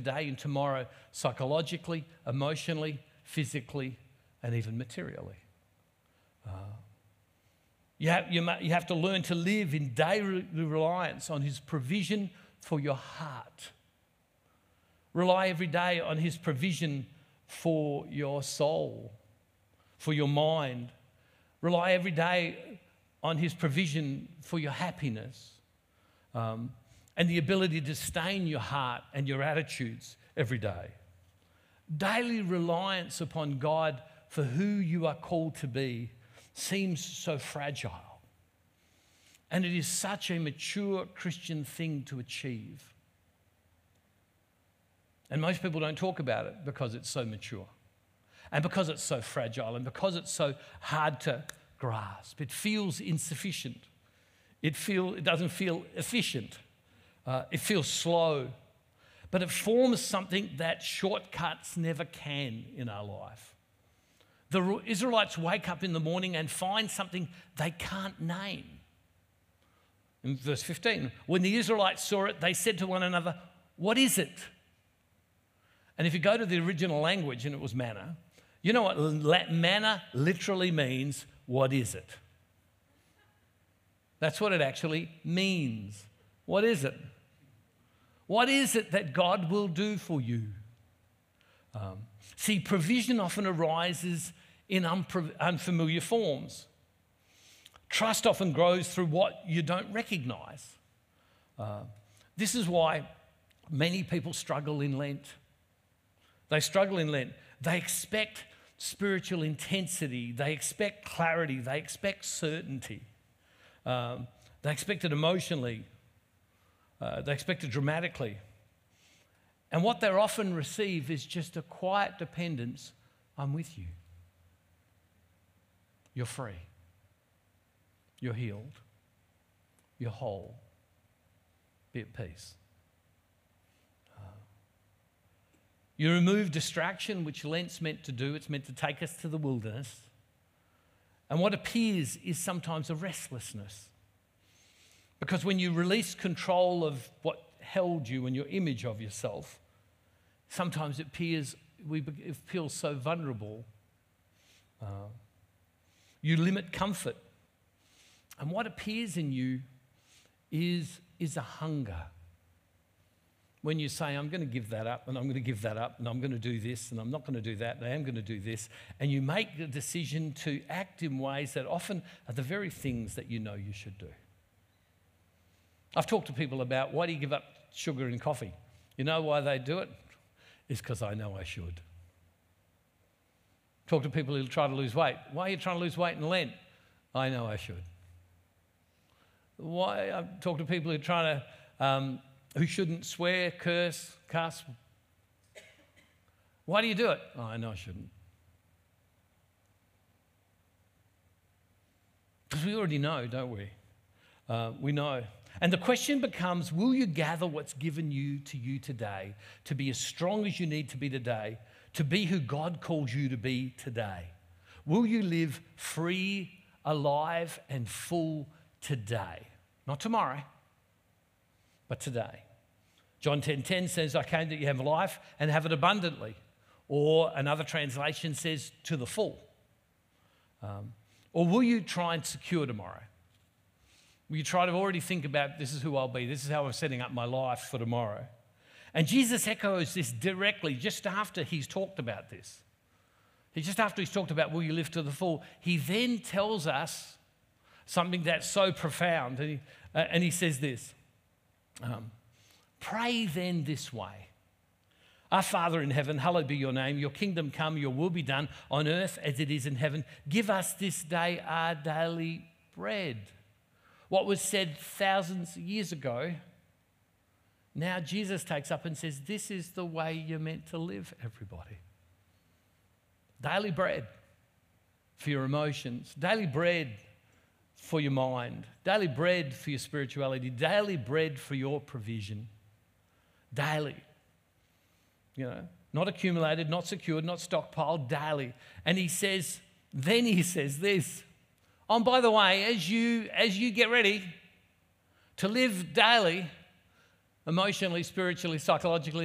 today and tomorrow, psychologically, emotionally, physically, and even materially. You have to learn to live in daily reliance on his provision for your heart. Rely every day on his provision for your soul, for your mind. Rely every day on his provision for your happiness, and the ability to sustain your heart and your attitudes every day. Daily reliance upon God for who you are called to be seems so fragile. And it is such a mature Christian thing to achieve. And most people don't talk about it because it's so mature, and because it's so fragile, and because it's so hard to grasp. It feels insufficient. It doesn't feel efficient. It feels slow. But it forms something that shortcuts never can in our life. The Israelites wake up in the morning and find something they can't name. In verse 15, when the Israelites saw it, they said to one another, "What is it?" And if you go to the original language, and it was manna, you know what manna literally means? What is it? That's what it actually means. What is it? What is it that God will do for you? See, provision often arises in unfamiliar forms. Trust often grows through what you don't recognize. This is why many people struggle in Lent. They struggle in Lent. They expect spiritual intensity. They expect clarity. They expect certainty. They expect it emotionally. They expect it dramatically. And what they often receive is just a quiet dependence. I'm with you. You're free. You're healed. You're whole. Be at peace. You remove distraction, which Lent's meant to do. It's meant to take us to the wilderness. And what appears is sometimes a restlessness. Because when you release control of what held you and your image of yourself, sometimes it feels so vulnerable. You limit comfort. And what appears in you is a hunger. When you say, I'm going to give that up, and I'm going to give that up, and I'm going to do this, and I'm not going to do that, and I am going to do this, and you make the decision to act in ways that often are the very things that you know you should do. I've talked to people about, why do you give up sugar in coffee? You know why they do it? It's because I know I should. Talk to people who try to lose weight. Why are you trying to lose weight in Lent? I know I should. Why? I talk to people who are trying to, who shouldn't swear, curse, cuss. Why do you do it? Oh, I know I shouldn't. Because we already know, don't we? We know. And the question becomes, will you gather what's given you to you today to be as strong as you need to be today, to be who God calls you to be today? Will you live free, alive, and full today? Not tomorrow, but today. John 10:10 says, I came that you have life and have it abundantly. Or another translation says, to the full. Or will you try and secure tomorrow? Will you try to already think about, this is who I'll be, this is how I'm setting up my life for tomorrow? And Jesus echoes this directly just after he's talked about this. Just after he's talked about, will you live to the full? He then tells us something that's so profound. And he says this, pray then this way. Our Father in heaven, hallowed be your name. Your kingdom come, your will be done on earth as it is in heaven. Give us this day our daily bread. What was said thousands of years ago, now Jesus takes up and says, this is the way you're meant to live, everybody. Daily bread for your emotions. Daily bread for your mind. Daily bread for your spirituality. Daily bread for your provision. Daily. You know, not accumulated, not secured, not stockpiled, daily. And he says this. Oh, and by the way, as you get ready to live daily, emotionally, spiritually, psychologically,